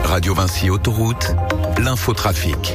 Radio Vinci Autoroute, l'infotrafic.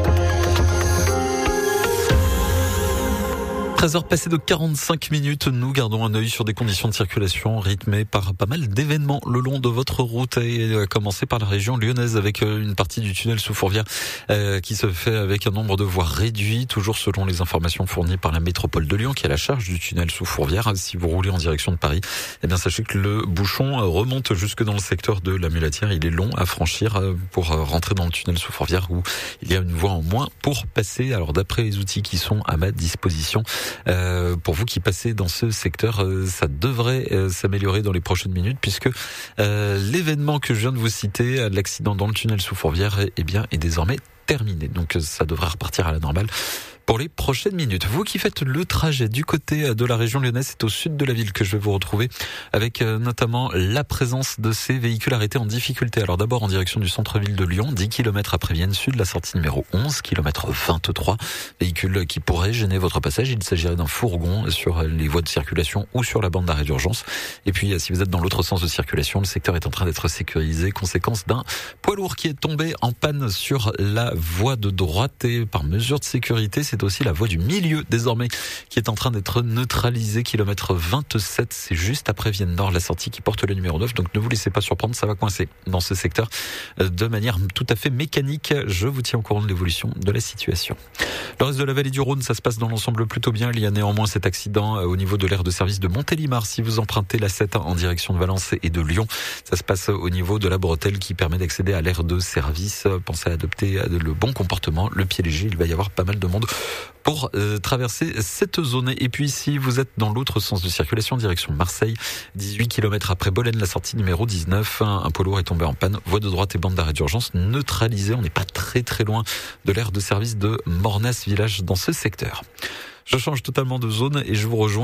13h passées de 45 minutes, nous gardons un œil sur des conditions de circulation rythmées par pas mal d'événements le long de votre route, et à commencer par la région lyonnaise avec une partie du tunnel sous Fourvière qui se fait avec un nombre de voies réduit, toujours selon les informations fournies par la métropole de Lyon qui a la charge du tunnel sous Fourvière. Si vous roulez en direction de Paris, eh bien sachez que le bouchon remonte jusque dans le secteur de la Mulatière. Il est long à franchir pour rentrer dans le tunnel sous Fourvière où il y a une voie en moins pour passer. Alors d'après les outils qui sont à ma disposition, pour vous qui passez dans ce secteur, ça devrait s'améliorer dans les prochaines minutes puisque l'événement que je viens de vous citer, l'accident dans le tunnel sous Fourvière, est désormais terminé. Donc ça devrait repartir à la normale pour les prochaines minutes. Vous qui faites le trajet du côté de la région lyonnaise, c'est au sud de la ville que je vais vous retrouver avec notamment la présence de ces véhicules arrêtés en difficulté. Alors d'abord en direction du centre-ville de Lyon, 10 km après Vienne Sud, la sortie numéro 11, kilomètre 23. Véhicule qui pourrait gêner votre passage. Il s'agirait d'un fourgon sur les voies de circulation ou sur la bande d'arrêt d'urgence. Et puis si vous êtes dans l'autre sens de circulation, le secteur est en train d'être sécurisé, conséquence d'un poids lourd qui est tombé en panne sur la voie de droite. Et par mesure de sécurité, c'est aussi la voie du milieu désormais qui est en train d'être neutralisée, kilomètre 27, c'est juste après Vienne Nord, la sortie qui porte le numéro 9, donc ne vous laissez pas surprendre, ça va coincer dans ce secteur de manière tout à fait mécanique. Je vous tiens au courant de l'évolution de la situation. Le reste de la vallée du Rhône, ça se passe dans l'ensemble plutôt bien. Il y a néanmoins cet accident au niveau de l'aire de service de Montélimar. Si vous empruntez la 7 en direction de Valence et de Lyon, ça se passe au niveau de la bretelle qui permet d'accéder à l'aire de service. Pensez à adopter le bon comportement, le pied léger, il va y avoir pas mal de monde pour traverser cette zone. Et puis si vous êtes dans l'autre sens de circulation, direction Marseille, 18 km après Bolène, la sortie numéro 19, un poids lourd est tombé en panne, voie de droite et bande d'arrêt d'urgence neutralisée. On n'est pas très loin de l'aire de service de Mornas Village dans ce secteur. Je change totalement de zone et je vous rejoins